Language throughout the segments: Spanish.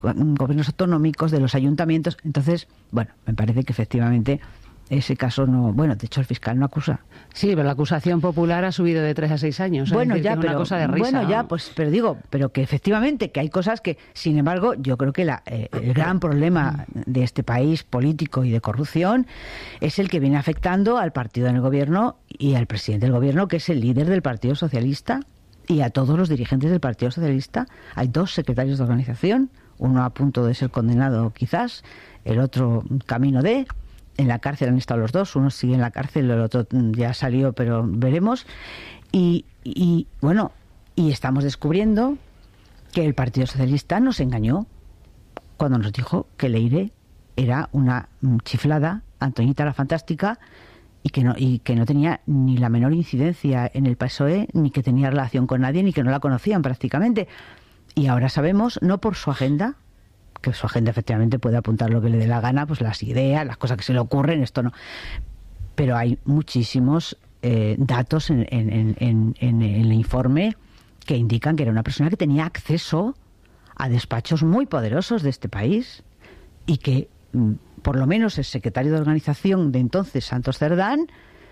gobiernos autonómicos, de los ayuntamientos. Entonces, bueno, me parece que efectivamente ese caso no... Bueno, de hecho el fiscal no acusa. Sí, pero la acusación popular ha subido de 3 a 6 años. Bueno, ya, pero... Una cosa de risa. Bueno, ya, pues, pero que efectivamente que hay cosas que, sin embargo, yo creo que el gran problema de este país político y de corrupción es el que viene afectando al partido en el gobierno y al presidente del gobierno, que es el líder del Partido Socialista, y a todos los dirigentes del Partido Socialista. Hay 2 secretarios de organización, uno a punto de ser condenado quizás, el otro camino de... En la cárcel han estado los 2, uno sigue en la cárcel, el otro ya salió, pero veremos. Y bueno, y estamos descubriendo que el Partido Socialista nos engañó cuando nos dijo que Leire era una chiflada, Antoñita la Fantástica, y que no tenía ni la menor incidencia en el PSOE, ni que tenía relación con nadie, ni que no la conocían prácticamente. Y ahora sabemos, no por su agenda, que su agenda efectivamente puede apuntar lo que le dé la gana, pues las ideas, las cosas que se le ocurren, esto no. Pero hay muchísimos datos en el informe que indican que era una persona que tenía acceso a despachos muy poderosos de este país y que, por lo menos el secretario de organización de entonces, Santos Cerdán,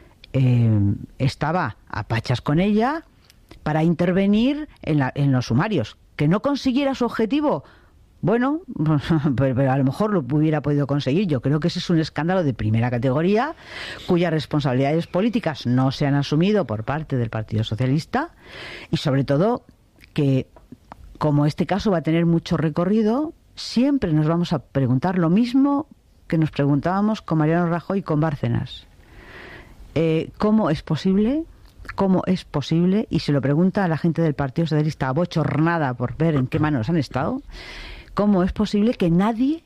estaba a pachas con ella para intervenir en los sumarios. Que no consiguiera su objetivo, bueno, pero a lo mejor lo hubiera podido conseguir. Yo creo que ese es un escándalo de primera categoría, cuyas responsabilidades políticas no se han asumido por parte del Partido Socialista, y sobre todo que, como este caso va a tener mucho recorrido, siempre nos vamos a preguntar lo mismo que nos preguntábamos con Mariano Rajoy y con Bárcenas. ¿Cómo es posible? ¿Cómo es posible? Y se lo pregunta a la gente del Partido Socialista abochornada por ver en qué manos han estado. ¿Cómo es posible que nadie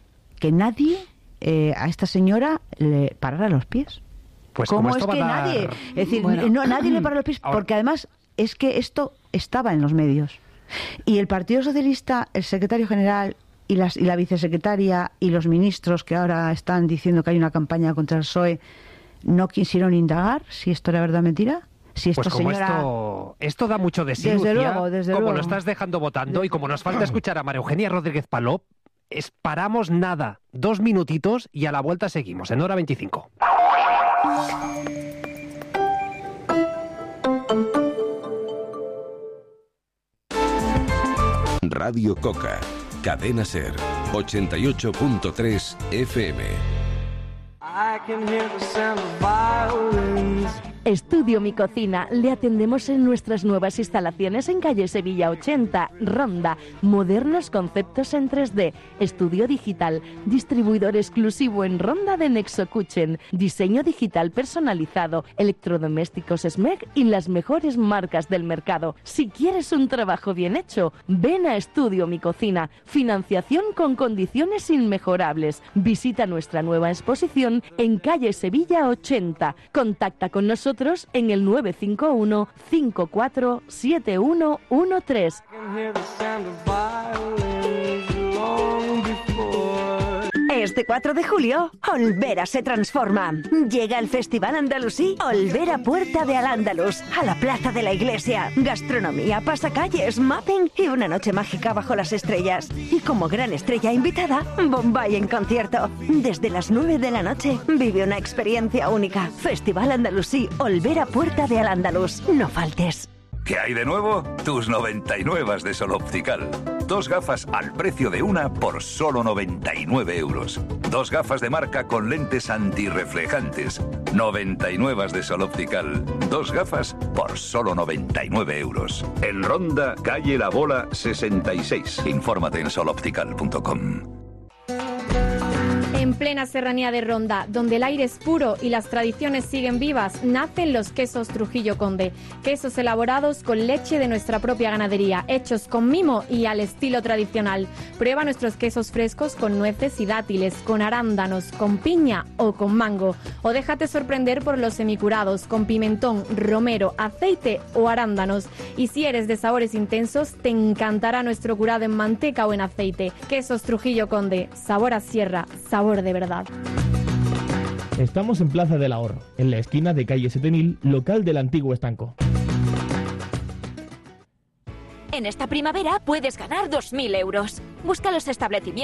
a esta señora le parara los pies? Pues ¿Cómo es que nadie? Es decir, bueno, no, nadie le para los pies, porque además es que esto estaba en los medios. Y el Partido Socialista, el secretario general y la vicesecretaria y los ministros que ahora están diciendo que hay una campaña contra el PSOE, ¿no quisieron indagar si esto era verdad o mentira? Si esto, pues como señora... esto da mucho de sí, desde Lucía, luego, como lo estás dejando votando, y como nos falta escuchar a María Eugenia Rodríguez Palop, paramos nada, 2 minutitos y a la vuelta seguimos, en hora 25. Radio Coca, Cadena Ser, 88.3 FM. I can hear the sound of violins. Estudio Mi Cocina. Le atendemos en nuestras nuevas instalaciones en calle Sevilla 80, Ronda. Modernos conceptos en 3D. Estudio digital. Distribuidor exclusivo en Ronda de Nexo Kitchen. Diseño digital personalizado. Electrodomésticos SMEG y las mejores marcas del mercado. Si quieres un trabajo bien hecho, ven a Estudio Mi Cocina. Financiación con condiciones inmejorables. Visita nuestra nueva exposición en calle Sevilla 80. Contacta con nosotros en el 951 547113. Este 4 de julio, Olvera se transforma. Llega el Festival Andalusí Olvera Puerta de Al-Ándalus, a la Plaza de la Iglesia. Gastronomía, pasacalles, mapping y una noche mágica bajo las estrellas. Y como gran estrella invitada, Bombay en concierto. Desde las 9 de la noche, vive una experiencia única. Festival Andalusí Olvera Puerta de Al-Ándalus. No faltes. ¿Qué hay de nuevo? Tus 99 de Sol Optical. 2 gafas al precio de una por solo 99 euros. 2 gafas de marca con lentes antirreflejantes. 99 de Sol Optical. 2 gafas por solo 99 euros. En Ronda, calle La Bola 66. Infórmate en soloptical.com. En plena serranía de Ronda, donde el aire es puro y las tradiciones siguen vivas, nacen los quesos Trujillo Conde. Quesos elaborados con leche de nuestra propia ganadería, hechos con mimo y al estilo tradicional. Prueba nuestros quesos frescos con nueces y dátiles, con arándanos, con piña o con mango. O déjate sorprender por los semicurados, con pimentón, romero, aceite o arándanos. Y si eres de sabores intensos, te encantará nuestro curado en manteca o en aceite. Quesos Trujillo Conde, sabor a sierra, sabor de verdad. Estamos en Plaza del Ahorro, en la esquina de calle 7000, local del antiguo estanco. En esta primavera puedes ganar 2.000 euros. Busca los establecimientos